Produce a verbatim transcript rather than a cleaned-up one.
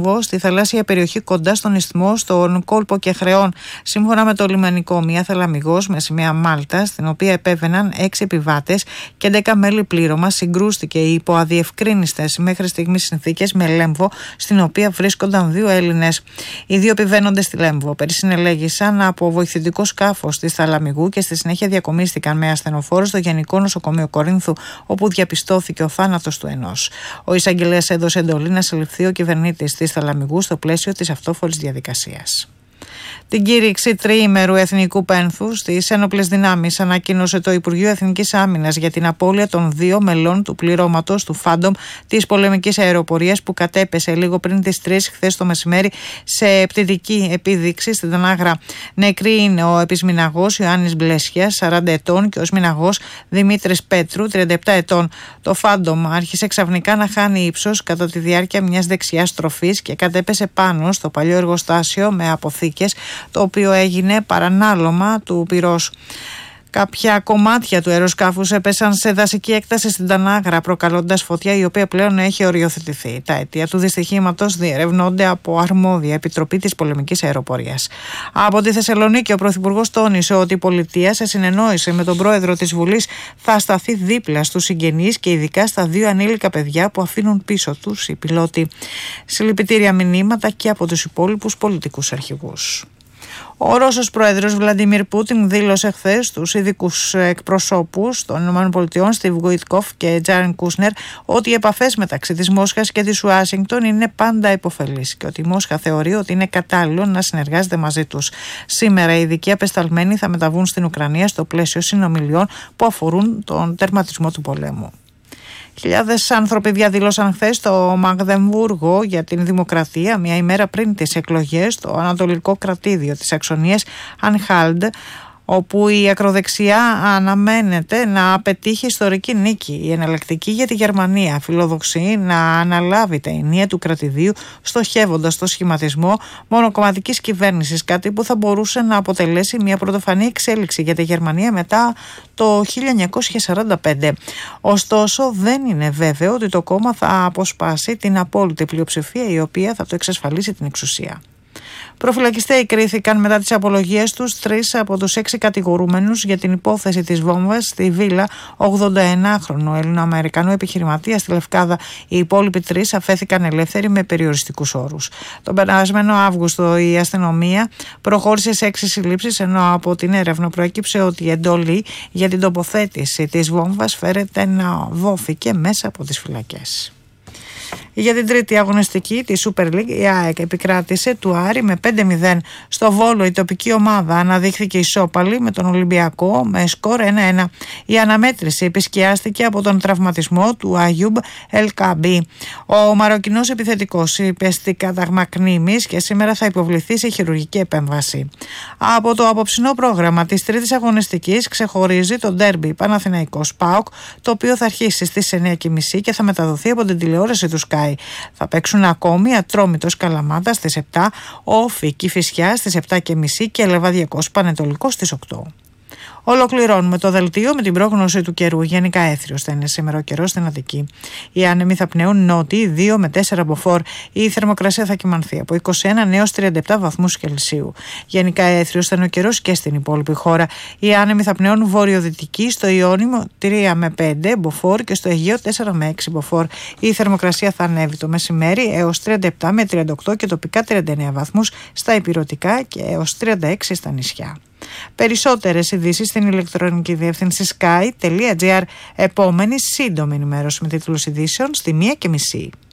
Λέμβο, στη θαλάσσια περιοχή κοντά στον Ισθμό, στον κόλπο Κεχρεών. Σύμφωνα με το λιμενικό, μια θαλαμιγός με σημαία Μάλτα, στην οποία επέβαιναν έξι επιβάτες και έντεκα μέλη πλήρωμα, συγκρούστηκε υπό αδιευκρίνιστες μέχρι στιγμής συνθήκες με Λέμβο, στην οποία βρίσκονταν δύο Έλληνες. Οι δύο επιβαίνοντες στη Λέμβο περισυνελέγησαν από βοηθητικό σκάφος της Θαλαμιγού και στη συνέχεια διακομίστηκαν με ασθενοφόρο στο Γενικό Νοσοκομείο Κορίνθου, όπου διαπιστώθηκε ο θάνατος του ενός. Ο εισαγγελέας έδωσε εντολή να συλληφθεί ο κυβερνήτης της Θαλαμιγού στο πλαίσιο της αυτόφορης διαδικασίας. Την κήρυξη τριήμερου εθνικού πένθους στις ένοπλες δυνάμεις ανακοίνωσε το Υπουργείο Εθνικής Άμυνας για την απώλεια των δύο μελών του πληρώματος του Φάντομ της πολεμικής αεροπορίας που κατέπεσε λίγο πριν τις τρεις χθες το μεσημέρι σε πτυτική επίδειξη στην Τανάγρα. Νεκροί είναι ο επισμηναγός Ιωάννης Μπλέσιας, σαράντα ετών, και ο σμηναγός Δημήτρης Πέτρου, τριάντα επτά ετών. Το Φάντομ άρχισε ξαφνικά να χάνει ύψος κατά τη διάρκεια μιας δεξιάς στροφής και κατέπεσε πάνω στο παλιό εργοστάσιο με αποθήκες, το οποίο έγινε παρανάλωμα του πυρός. Κάποια κομμάτια του αεροσκάφους έπεσαν σε δασική έκταση στην Τανάγρα, προκαλώντας φωτιά η οποία πλέον έχει οριοθετηθεί. Τα αίτια του δυστυχήματος διερευνώνται από αρμόδια επιτροπή της πολεμικής αεροπορίας. Από τη Θεσσαλονίκη, ο Πρωθυπουργός τόνισε ότι η πολιτεία, σε συνεννόηση με τον Πρόεδρο της Βουλής, θα σταθεί δίπλα στους συγγενείς και ειδικά στα δύο ανήλικα παιδιά που αφήνουν πίσω τους οι πιλότοι. Συλληπιτήρια μηνύματα και από τους υπόλοιπους πολιτικούς αρχηγούς. Ο Ρώσος Πρόεδρος Βλαντιμίρ Πούτιν δήλωσε χθες στους ειδικούς εκπροσώπους των ΗΠΑ, Στιβ Γουιτκόφ και Τζάρεν Κούσνερ, ότι οι επαφές μεταξύ της Μόσχας και της Ουάσιγκτον είναι πάντα υποφελείς και ότι η Μόσχα θεωρεί ότι είναι κατάλληλο να συνεργάζεται μαζί τους. Σήμερα οι ειδικοί απεσταλμένοι θα μεταβούν στην Ουκρανία στο πλαίσιο συνομιλιών που αφορούν τον τερματισμό του πολέμου. Χιλιάδες άνθρωποι διαδήλωσαν χθες στο Μαγδεμβούργο για την δημοκρατία, μια ημέρα πριν τις εκλογές, στο ανατολικό κρατήδιο της Σαξονίας Ανχάλντ, όπου η ακροδεξιά αναμένεται να πετύχει ιστορική νίκη. Η εναλλακτική για τη Γερμανία φιλοδοξεί να αναλάβει τα ενία του κρατηδίου, στοχεύοντας το σχηματισμό μονοκομματικής κυβέρνησης, κάτι που θα μπορούσε να αποτελέσει μια πρωτοφανή εξέλιξη για τη Γερμανία μετά το χίλια εννιακόσια σαράντα πέντε. Ωστόσο, δεν είναι βέβαιο ότι το κόμμα θα αποσπάσει την απόλυτη πλειοψηφία η οποία θα το εξασφαλίσει την εξουσία. Προφυλακιστέοι κρίθηκαν μετά τις απολογίες τους τρεις από τους έξι κατηγορούμενους για την υπόθεση της βόμβας στη βίλα ογδονταενάχρονου Ελληνοαμερικανού επιχειρηματία στη Λευκάδα. Οι υπόλοιποι τρεις αφέθηκαν ελεύθεροι με περιοριστικούς όρους. Τον περασμένο Αύγουστο η αστυνομία προχώρησε σε έξι συλλήψεις, ενώ από την έρευνα προέκυψε ότι η εντολή για την τοποθέτηση της βόμβας φέρεται να δόθηκε μέσα από τις φυλακές. Για την τρίτη αγωνιστική της Super League, η ΑΕΚ επικράτησε του Άρη με πέντε μηδέν. Στο Βόλο η τοπική ομάδα αναδείχθηκε ισόπαλη με τον Ολυμπιακό με σκορ ένα ένα. Η αναμέτρηση επισκιάστηκε από τον τραυματισμό του Αγιούμπ Ελκαμπή. Ο Μαροκινός επιθετικός υπέστη κατάγμα κνήμης και σήμερα θα υποβληθεί σε χειρουργική επέμβαση. Από το απόψινό πρόγραμμα της τρίτης αγωνιστικής ξεχωρίζει το ντέρμπι Παναθηναϊκός ΠΑΟΚ, το οποίο θα αρχίσει στις εννιά και μισή και θα μεταδοθεί από την τηλεόραση του Sky. Θα παίξουν ακόμη Ατρόμητος Καλαμάτα στις επτά, Όφη Κηφισιά στις επτά και μισή και Λεβαδιακός Πανετολικός στις οκτώ. Ολοκληρώνουμε το δελτίο με την πρόγνωση του καιρού. Γενικά έθριος θα είναι σήμερα ο καιρός στην Αττική. Οι άνεμοι θα πνέουν νότιοι δύο με τέσσερα μποφόρ. Η θερμοκρασία θα κυμανθεί από είκοσι ένα έως τριάντα επτά βαθμούς Κελσίου. Γενικά έθριος θα είναι ο καιρός και στην υπόλοιπη χώρα. Οι άνεμοι θα πνέουν βορειοδυτικοί, στο Ιόνιο τρία με πέντε μποφόρ και στο Αιγαίο τέσσερα με έξι μποφόρ. Η θερμοκρασία θα ανέβει το μεσημέρι έως τριάντα επτά με τριάντα οκτώ και τοπικά τριάντα εννέα βαθμούς στα ηπειρωτικά και έως τριάντα έξι στα νησιά. Περισσότερες ειδήσεις στην ηλεκτρονική διεύθυνση sky τελεία gr. Επόμενη σύντομη ενημέρωση με τίτλους ειδήσεων στη μία και μισή.